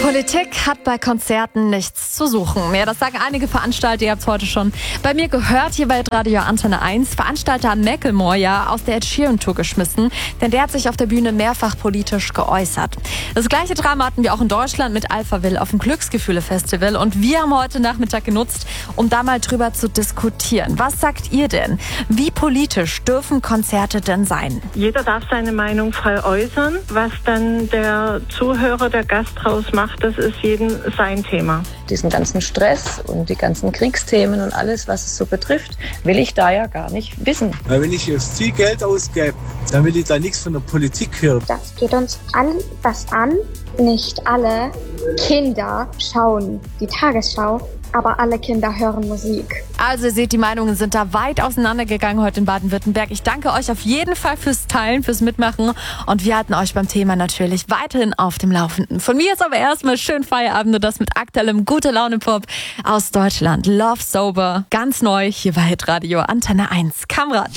Politik hat bei Konzerten nichts zu suchen. Ja, das sagen einige Veranstalter, ihr habt es heute schon bei mir gehört, hier bei Radio Antenne 1. Veranstalter Macklemore ja aus der Ed Sheeran Tour geschmissen, denn der hat sich auf der Bühne mehrfach politisch geäußert. Das gleiche Drama hatten wir auch in Deutschland mit Alphaville auf dem Glücksgefühle-Festival und wir haben heute Nachmittag genutzt, um da mal drüber zu diskutieren. Was sagt ihr denn? Wie politisch dürfen Konzerte denn sein? Jeder darf seine Meinung frei äußern. Was dann der Zuhörer, der Gast draus macht, das ist jedem sein Thema. Diesen ganzen Stress und die ganzen Kriegsthemen und alles, was es so betrifft, will ich da ja gar nicht wissen. Wenn ich jetzt viel Geld ausgebe, dann will ich da nichts von der Politik hören. Das geht uns alle was an. Nicht alle Kinder schauen die Tagesschau, aber alle Kinder hören Musik. Also ihr seht, die Meinungen sind da weit auseinandergegangen heute in Baden-Württemberg. Ich danke euch auf jeden Fall fürs Teilen, fürs Mitmachen und wir halten euch beim Thema natürlich weiterhin auf dem Laufenden. Von mir ist aber erstmal schön Feierabend und das mit aktuellem Gute-Laune-Pop aus Deutschland. Love Sober, ganz neu hier bei Hitradio Antenne 1. Kamrat.